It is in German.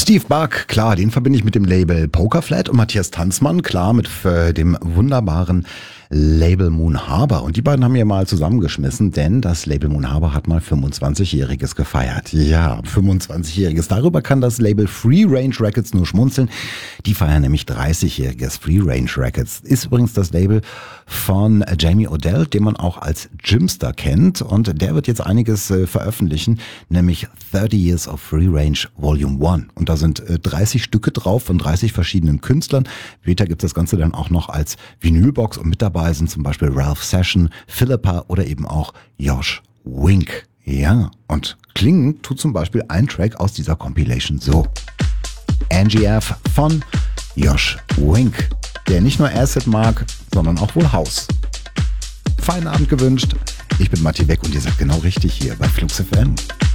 Steve Buck, klar, den verbinde ich mit dem Label Pokerflat, und Matthias Tanzmann, klar, mit dem wunderbaren Label Moon Harbor. Und die beiden haben ja mal zusammengeschmissen, denn das Label Moon Harbor hat mal 25-Jähriges gefeiert. Ja, 25-Jähriges. Darüber kann das Label Free Range Records nur schmunzeln. Die feiern nämlich 30-Jähriges. Free Range Records ist übrigens das Label von Jamie Odell, den man auch als Jimster kennt. Und der wird jetzt einiges veröffentlichen, nämlich 30 Years of Free Range Volume 1. Und da sind 30 Stücke drauf von 30 verschiedenen Künstlern. Später gibt es das Ganze dann auch noch als Vinylbox, und mit dabei sind zum Beispiel Ralph Session, Philippa oder eben auch Josh Wink. Ja, und klingen tut zum Beispiel ein Track aus dieser Compilation so. Angie F. von Josh Wink, der nicht nur Acid mag, sondern auch wohl House. Feinen Abend gewünscht. Ich bin Matti Weck und ihr seid genau richtig hier bei Flux FM.